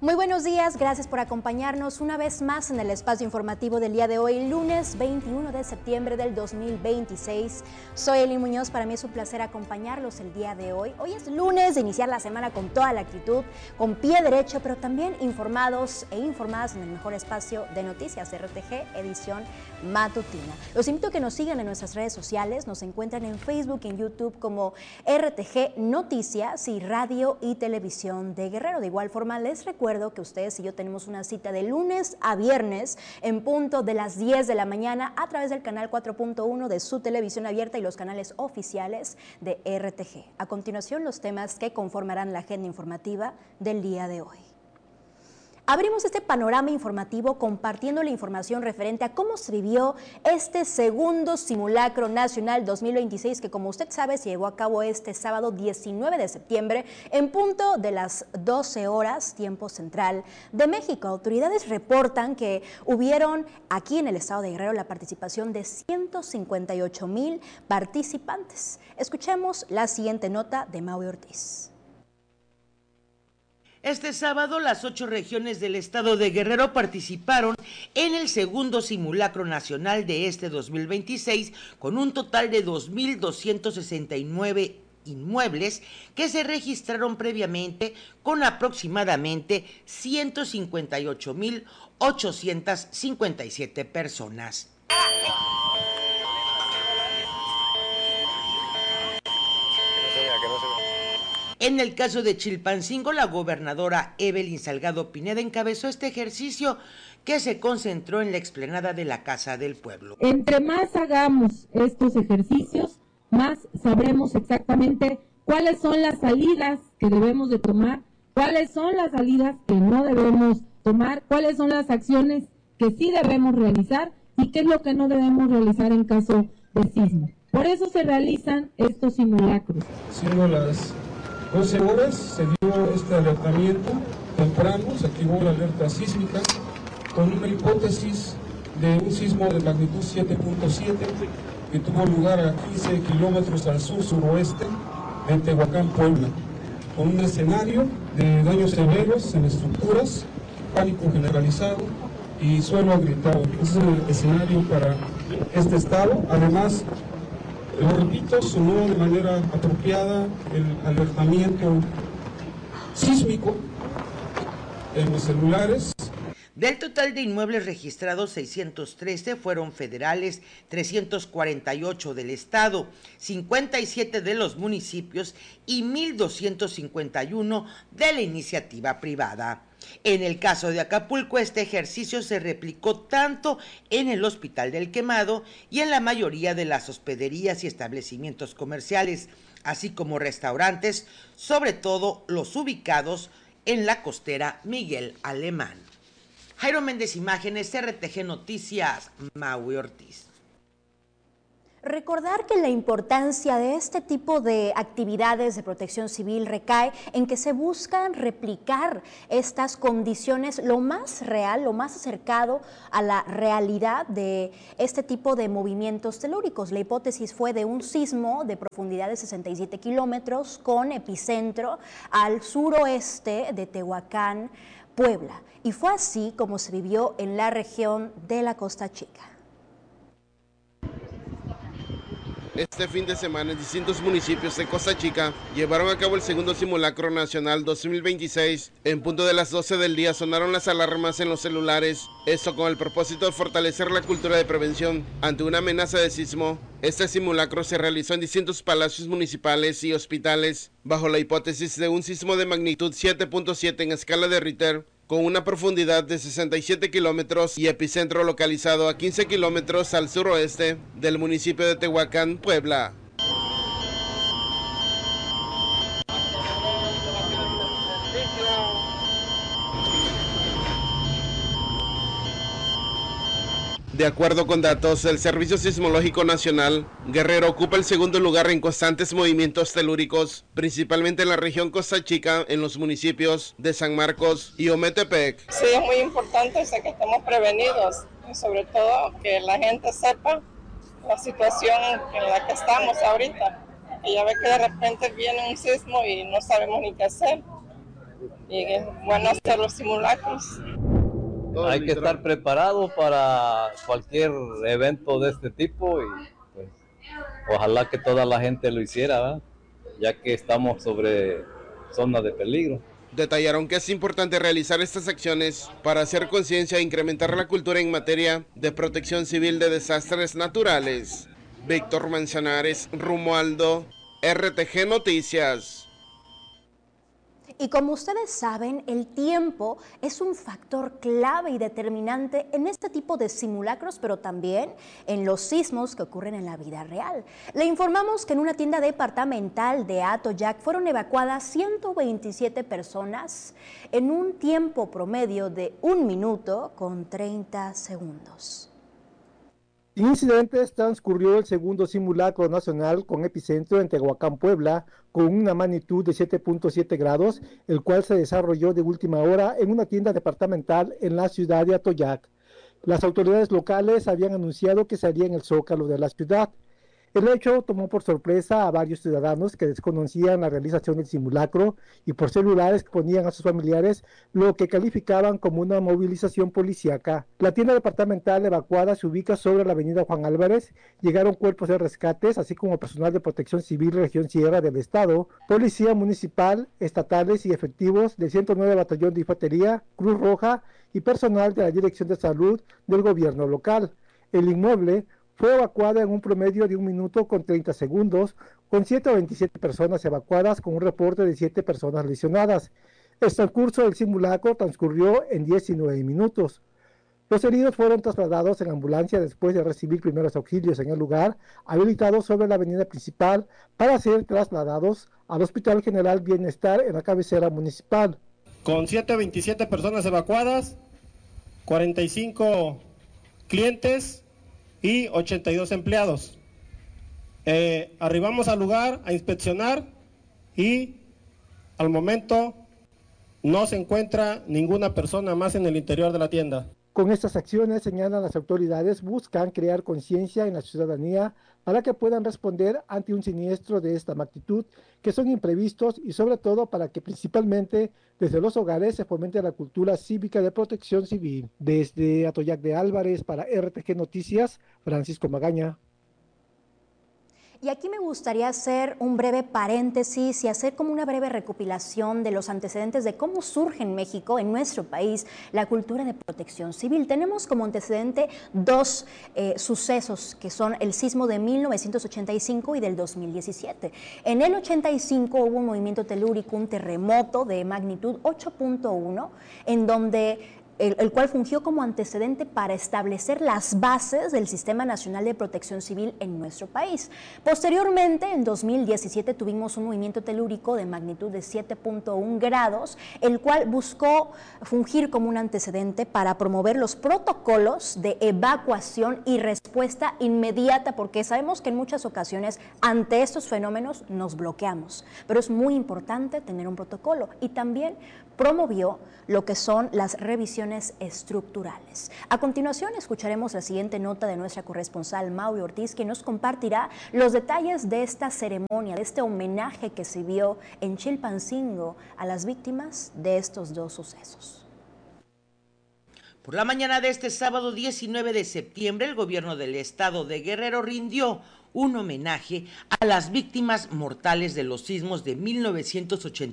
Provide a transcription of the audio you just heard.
Muy buenos días, gracias por acompañarnos una vez más en el espacio informativo del día de hoy, lunes 21 de septiembre del 2026. Soy Eli Muñoz, para mí es un placer acompañarlos el día de hoy. Hoy es lunes de iniciar la semana con toda la actitud, con pie derecho, pero también informados e informadas en el mejor espacio de noticias de RTG, edición matutina. Los invito a que nos sigan en nuestras redes sociales, nos encuentran en Facebook y en YouTube como RTG Noticias y Radio y Televisión de Guerrero. De igual forma, les recuerdo que ustedes y yo tenemos una cita de lunes a viernes en punto de las 10 de la mañana a través del canal 4.1 de su televisión abierta y los canales oficiales de RTG. A continuación, los temas que conformarán la agenda informativa del día de hoy. Abrimos este panorama informativo compartiendo la información referente a cómo se vivió este segundo simulacro nacional 2026 que, como usted sabe, se llevó a cabo este sábado 19 de septiembre en punto de las 12 horas, tiempo central de México. Autoridades reportan que hubieron aquí en el estado de Guerrero la participación de 158,000 participantes. Escuchemos la siguiente nota de Maui Ortiz. Este sábado, las 8 regiones del estado de Guerrero participaron en el segundo simulacro nacional de este 2026, con un total de 2,269 inmuebles que se registraron previamente, con aproximadamente 158,857 personas. En el caso de Chilpancingo, la gobernadora Evelyn Salgado Pineda encabezó este ejercicio que se concentró en la explanada de la Casa del Pueblo. Entre más hagamos estos ejercicios, más sabremos exactamente cuáles son las salidas que debemos de tomar, cuáles son las salidas que no debemos tomar, cuáles son las acciones que sí debemos realizar y qué es lo que no debemos realizar en caso de sismo. Por eso se realizan estos simulacros. Siendo las 12 horas se dio este alertamiento temprano, se activó la alerta sísmica con una hipótesis de un sismo de magnitud 7.7 que tuvo lugar a 15 kilómetros al sur-suroeste de Tehuacán, Puebla, con un escenario de daños severos en estructuras, pánico generalizado y suelo agrietado. Ese es el escenario para este estado. Además, lo repito, sonó de manera apropiada el alertamiento sísmico en los celulares. Del total de inmuebles registrados, 613 fueron federales, 348 del estado, 57 de los municipios y 1,251 de la iniciativa privada. En el caso de Acapulco, este ejercicio se replicó tanto en el Hospital del Quemado y en la mayoría de las hospederías y establecimientos comerciales, así como restaurantes, sobre todo los ubicados en la costera Miguel Alemán. Jairo Méndez, imágenes, RTG Noticias, Maui Ortiz. Recordar que la importancia de este tipo de actividades de protección civil recae en que se buscan replicar estas condiciones lo más real, lo más acercado a la realidad de este tipo de movimientos telúricos. La hipótesis fue de un sismo de profundidad de 67 kilómetros con epicentro al suroeste de Tehuacán, Puebla. Y fue así como se vivió en la región de la Costa Chica. Este fin de semana, en distintos municipios de Costa Chica llevaron a cabo el segundo simulacro nacional 2026. En punto de las 12 del día sonaron las alarmas en los celulares, esto con el propósito de fortalecer la cultura de prevención ante una amenaza de sismo. Este simulacro se realizó en distintos palacios municipales y hospitales, bajo la hipótesis de un sismo de magnitud 7.7 en escala de Richter, con una profundidad de 67 kilómetros y epicentro localizado a 15 kilómetros al suroeste del municipio de Tehuacán, Puebla. De acuerdo con datos del Servicio Sismológico Nacional, Guerrero ocupa el segundo lugar en constantes movimientos telúricos, principalmente en la región Costa Chica, en los municipios de San Marcos y Ometepec. Sí, es muy importante que estemos prevenidos y sobre todo que la gente sepa la situación en la que estamos ahorita. Y ya ve que de repente viene un sismo y no sabemos ni qué hacer. y es bueno hacer los simulacros. Hay que estar preparado para cualquier evento de este tipo y pues, ojalá que toda la gente lo hiciera, ¿verdad? Ya que estamos sobre zona de peligro. Detallaron que es importante realizar estas acciones para hacer conciencia e incrementar la cultura en materia de protección civil de desastres naturales. Víctor Manzanares, Romualdo, RTG Noticias. Y como ustedes saben, el tiempo es un factor clave y determinante en este tipo de simulacros, pero también en los sismos que ocurren en la vida real. Le informamos que en una tienda departamental de Atoyac fueron evacuadas 127 personas en un tiempo promedio de 1 minuto con 30 segundos. Sin incidentes, transcurrió el segundo simulacro nacional con epicentro en Tehuacán, Puebla, con una magnitud de 7.7 grados, el cual se desarrolló de última hora en una tienda departamental en la ciudad de Atoyac. Las autoridades locales habían anunciado que se haría en el zócalo de la ciudad. El hecho tomó por sorpresa a varios ciudadanos que desconocían la realización del simulacro y por celulares exponían a sus familiares lo que calificaban como una movilización policíaca. La tienda departamental evacuada se ubica sobre la avenida Juan Álvarez. Llegaron cuerpos de rescates, así como personal de protección civil región Sierra del Estado, policía municipal, estatales y efectivos del 109 Batallón de Infantería, Cruz Roja y personal de la Dirección de Salud del gobierno local. El inmueble fue evacuada en un promedio de 1 minuto con 30 segundos, con 127 personas evacuadas, con un reporte de 7 personas lesionadas. El transcurso del simulacro transcurrió en 19 minutos. Los heridos fueron trasladados en ambulancia después de recibir primeros auxilios en el lugar, habilitado sobre la avenida principal, para ser trasladados al Hospital General Bienestar en la cabecera municipal. Con 127 personas evacuadas, 45 clientes y 82 empleados. Arribamos al lugar a inspeccionar y al momento no se encuentra ninguna persona más en el interior de la tienda. Con estas acciones, señalan las autoridades, buscan crear conciencia en la ciudadanía para que puedan responder ante un siniestro de esta magnitud, que son imprevistos, y sobre todo para que principalmente desde los hogares se fomente la cultura cívica de protección civil. Desde Atoyac de Álvarez para RTG Noticias, Francisco Magaña. Y aquí me gustaría hacer un breve paréntesis y hacer como una breve recopilación de los antecedentes de cómo surge en México, en nuestro país, la cultura de protección civil. Tenemos como antecedente dos sucesos que son el sismo de 1985 y del 2017. En el 85 hubo un movimiento telúrico, un terremoto de magnitud 8.1, en donde el cual fungió como antecedente para establecer las bases del Sistema Nacional de Protección Civil en nuestro país. Posteriormente, en 2017, tuvimos un movimiento telúrico de magnitud de 7.1 grados, el cual buscó fungir como un antecedente para promover los protocolos de evacuación y respuesta inmediata, porque sabemos que en muchas ocasiones ante estos fenómenos nos bloqueamos, pero es muy importante tener un protocolo, y también promovió lo que son las revisiones estructurales. A continuación escucharemos la siguiente nota de nuestra corresponsal Maui Ortiz, que nos compartirá los detalles de esta ceremonia, de este homenaje que se vio en Chilpancingo a las víctimas de estos dos sucesos. Por la mañana de este sábado 19 de septiembre, el gobierno del estado de Guerrero rindió un homenaje a las víctimas mortales de los sismos de 1980